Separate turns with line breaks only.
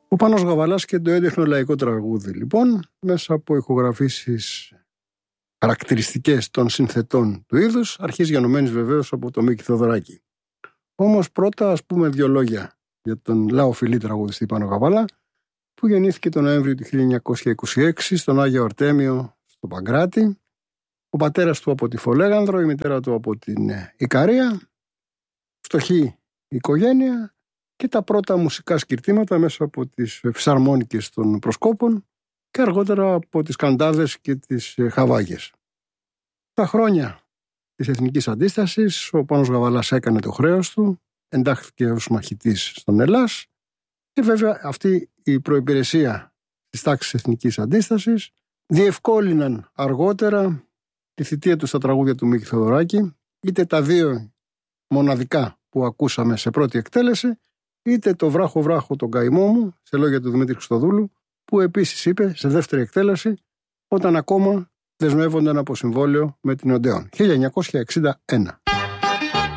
Ο Πάνος Γαβαλάς και το έντεχνο λαϊκό τραγούδι, λοιπόν, μέσα από ηχογραφήσεις χαρακτηριστικές των συνθετών του είδους, αρχής γενομένης βεβαίως από το Μίκη Θεοδωράκη. Όμως πρώτα ας πούμε δύο λόγια για τον λαοφιλή τραγουδιστή Πάνο Γαβαλά, που γεννήθηκε τον Νοέμβριο του 1926 στον Άγιο Αρτέμιο στο Παγκράτη. Ο πατέρας του από τη Φολέγανδρο, η μητέρα του από την Ικαρία, φτωχή οικογένεια, και τα πρώτα μουσικά σκυρτήματα μέσα από τις φυσαρμόνικες των προσκόπων και αργότερα από τις καντάδες και τις χαβάγες. Τα χρόνια της Εθνικής Αντίστασης ο Πάνος Γαβαλάς έκανε το χρέος του, εντάχθηκε ως μαχητής στον Ελλάς και βέβαια αυτή η προϋπηρεσία της τάξης Εθνικής Αντίστασης διευκόλυναν αργότερα τη θητεία του στα τραγούδια του Μίκη Θεοδωράκη, είτε τα δύο μοναδικά που ακούσαμε σε πρώτη εκτέλεση, είτε το «Βράχο βράχο τον καημό μου» σε λόγια του Δημήτρη Χριστοδούλου, που επίσης είπε σε δεύτερη εκτέλεση όταν ακόμα δεσμεύονταν από συμβόλαιο με την Οντεόν, 1961.